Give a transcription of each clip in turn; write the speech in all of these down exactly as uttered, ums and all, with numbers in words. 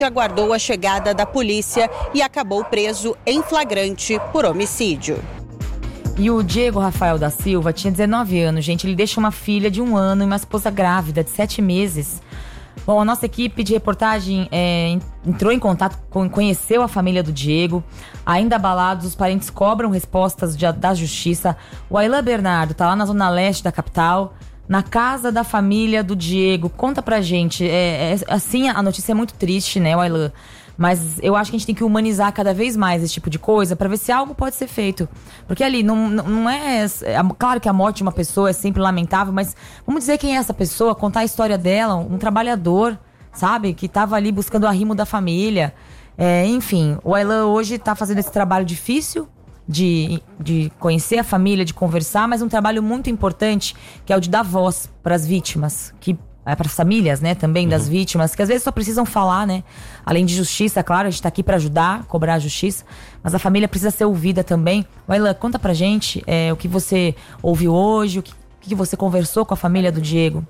aguardou a chegada da polícia e acabou preso em flagrante por homicídio. E o Diego Rafael da Silva tinha dezenove anos, gente. Ele deixa uma filha de um ano e uma esposa grávida de sete meses. Bom, a nossa equipe de reportagem é, entrou em contato, com, conheceu a família do Diego. Ainda abalados, os parentes cobram respostas de, da justiça. O Aylan Bernardo tá lá na zona leste da capital, na casa da família do Diego. Conta pra gente, é, é, assim, a notícia é muito triste, né, o Aylan? Mas eu acho que a gente tem que humanizar cada vez mais esse tipo de coisa pra ver se algo pode ser feito. Porque ali, não, não é, é... Claro que a morte de uma pessoa é sempre lamentável, mas vamos dizer quem é essa pessoa, contar a história dela, um trabalhador, sabe? Que tava ali buscando o arrimo da família. É, enfim, o Aylan hoje tá fazendo esse trabalho difícil de, de conhecer a família, de conversar, mas um trabalho muito importante, que é o de dar voz pras vítimas, que é, para as famílias, né, também, uhum. das vítimas, que às vezes só precisam falar, né, além de justiça, claro, a gente tá aqui para ajudar, cobrar a justiça, mas a família precisa ser ouvida também. Aylan, conta pra gente é, o que você ouviu hoje, o que, que você conversou com a família do Diego.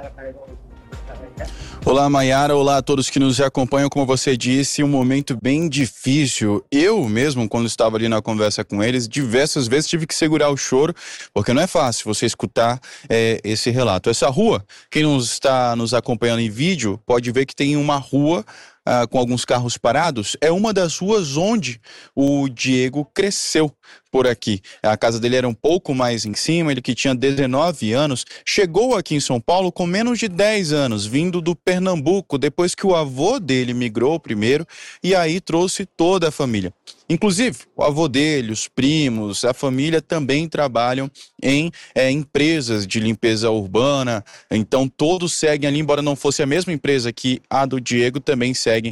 Olá, Mayara, olá a todos que nos acompanham. Como você disse, um momento bem difícil. Eu mesmo, quando estava ali na conversa com eles, diversas vezes tive que segurar o choro, porque não é fácil você escutar é, esse relato. Essa rua, quem não está nos acompanhando em vídeo, pode ver que tem uma rua Ah, com alguns carros parados, é uma das ruas onde o Diego cresceu por aqui. A casa dele era um pouco mais em cima, ele que tinha dezenove anos, chegou aqui em São Paulo com menos de dez anos, vindo do Pernambuco, depois que o avô dele migrou primeiro, e aí trouxe toda a família. Inclusive, o avô dele, os primos, a família também trabalham em é, empresas de limpeza urbana, então todos seguem ali, embora não fosse a mesma empresa que a do Diego, também seguem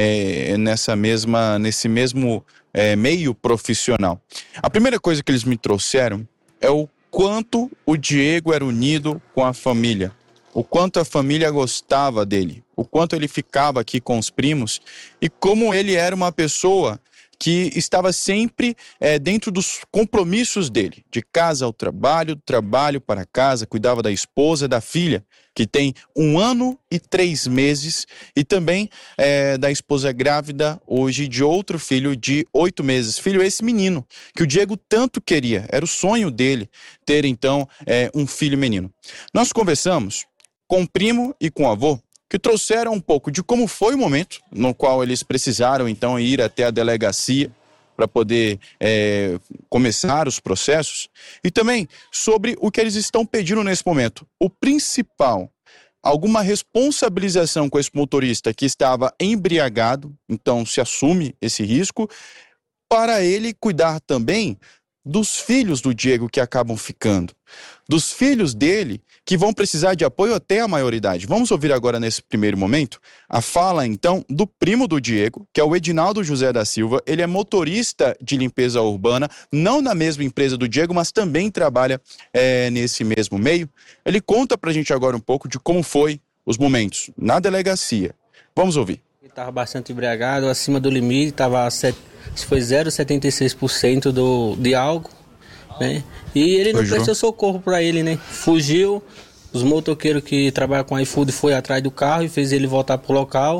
é, nessa mesma, nesse mesmo é, meio profissional. A primeira coisa que eles me trouxeram é o quanto o Diego era unido com a família, o quanto a família gostava dele, o quanto ele ficava aqui com os primos e como ele era uma pessoa que estava sempre é, dentro dos compromissos dele, de casa ao trabalho, do trabalho para casa, cuidava da esposa, da filha, que tem um ano e três meses, e também é, da esposa grávida hoje de outro filho de oito meses. Filho esse menino, que o Diego tanto queria, era o sonho dele ter então é, um filho menino. Nós conversamos com o primo e com o avô, que trouxeram um pouco de como foi o momento no qual eles precisaram, então, ir até a delegacia para poder é, começar os processos, e também sobre o que eles estão pedindo nesse momento. O principal, alguma responsabilização com esse motorista que estava embriagado, então se assume esse risco, para ele cuidar também dos filhos do Diego que acabam ficando, dos filhos dele que vão precisar de apoio até a maioridade. Vamos ouvir agora, nesse primeiro momento, a fala, então, do primo do Diego, que é o Edinaldo José da Silva. Ele é motorista de limpeza urbana, não na mesma empresa do Diego, mas também trabalha é, nesse mesmo meio. Ele conta pra gente agora um pouco de como foi os momentos na delegacia. Vamos ouvir. Ele estava bastante embriagado, acima do limite, estava foi zero vírgula setenta e seis por cento do, de álcool, né? E ele não prestou socorro para ele, né? Fugiu, os motoqueiros que trabalham com iFood foi atrás do carro e fez ele voltar pro local.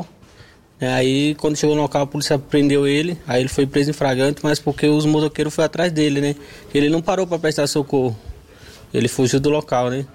Aí, quando chegou no local, a polícia prendeu ele, aí ele foi preso em flagrante, mas porque os motoqueiros foram atrás dele, né? Ele não parou para prestar socorro, ele fugiu do local, né?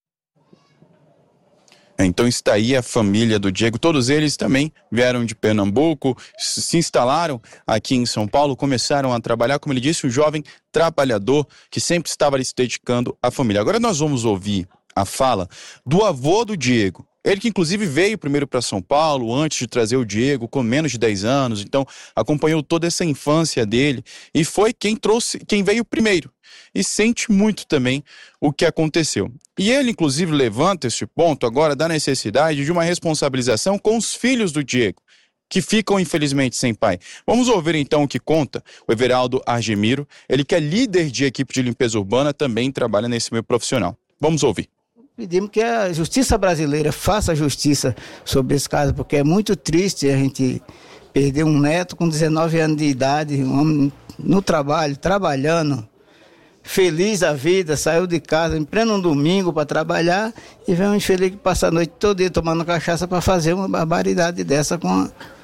Então está aí a família do Diego, todos eles também vieram de Pernambuco, se instalaram aqui em São Paulo, começaram a trabalhar, como ele disse, um jovem trabalhador que sempre estava ali se dedicando à família. Agora nós vamos ouvir a fala do avô do Diego, ele que inclusive veio primeiro para São Paulo, antes de trazer o Diego, com menos de dez anos, então acompanhou toda essa infância dele e foi quem trouxe, quem veio primeiro. E sente muito também o que aconteceu. E ele, inclusive, levanta esse ponto agora da necessidade de uma responsabilização com os filhos do Diego, que ficam, infelizmente, sem pai. Vamos ouvir, então, o que conta o Everaldo Argemiro, ele que é líder de equipe de limpeza urbana, também trabalha nesse meio profissional. Vamos ouvir. Pedimos que a justiça brasileira faça justiça sobre esse caso, porque é muito triste a gente perder um neto com dezenove anos de idade, um homem no trabalho, trabalhando, feliz a vida, saiu de casa em pleno domingo para trabalhar e vem um infeliz que passa a noite todo dia tomando cachaça para fazer uma barbaridade dessa com a,